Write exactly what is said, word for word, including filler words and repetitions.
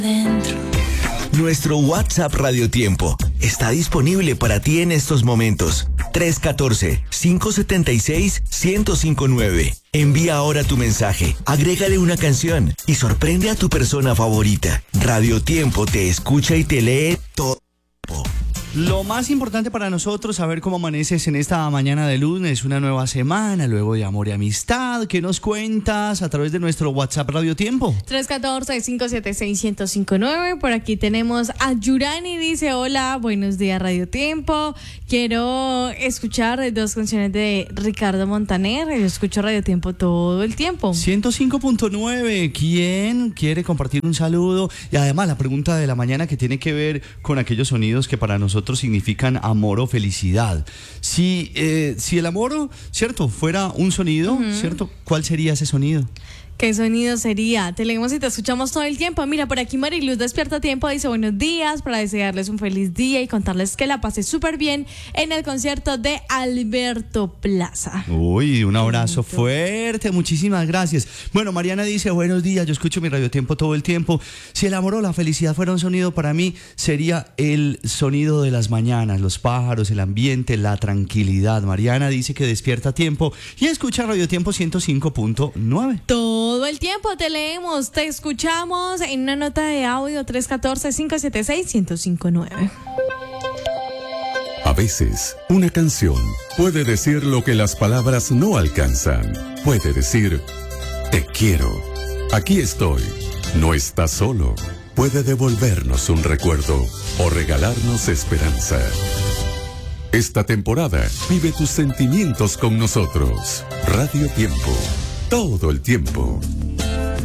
dentro. Nuestro WhatsApp Radio Tiempo está disponible para ti en estos momentos. tres uno cuatro, cinco siete seis, uno cero cinco nueve. Envía ahora tu mensaje, agrégale una canción y sorprende a tu persona favorita. Radio Tiempo te escucha y te lee todo. Lo más importante para nosotros, saber cómo amaneces en esta mañana de lunes, una nueva semana, luego de amor y amistad. ¿Qué nos cuentas a través de nuestro WhatsApp Radio Tiempo? tres uno cuatro, cinco siete seis, uno cero cinco nueve. Por aquí tenemos a Yurani, dice: hola, buenos días Radio Tiempo. Quiero escuchar dos canciones de Ricardo Montaner. Yo escucho Radio Tiempo todo el tiempo. ciento cinco punto nueve. ¿Quién quiere compartir un saludo? Y además la pregunta de la mañana que tiene que ver con aquellos sonidos que para nosotros significan amor o felicidad. Si, eh, si el amor, ¿cierto?, fuera un sonido, uh-huh. ¿cierto?, ¿cuál sería ese sonido? ¿Qué sonido sería? Te leemos y te escuchamos todo el tiempo. Mira, por aquí Mariluz Despierta Tiempo dice: buenos días, para desearles un feliz día y contarles que la pasé súper bien en el concierto de Alberto Plaza. Uy, un abrazo fuerte, muchísimas gracias. Bueno, Mariana dice: buenos días, yo escucho mi Radio Tiempo todo el tiempo. Si el amor o la felicidad fuera un sonido, para mí sería el sonido de las mañanas, los pájaros, el ambiente, la tranquilidad. Mariana dice que despierta tiempo y escucha Radio Tiempo ciento cinco punto nueve. Todo Todo el tiempo te leemos, te escuchamos en una nota de audio tres uno cuatro, cinco siete seis, uno cero cinco nueve. A veces, una canción puede decir lo que las palabras no alcanzan. Puede decir: te quiero, aquí estoy, no estás solo. Puede devolvernos un recuerdo o regalarnos esperanza. Esta temporada, vive tus sentimientos con nosotros. Radio Tiempo. Todo el tiempo.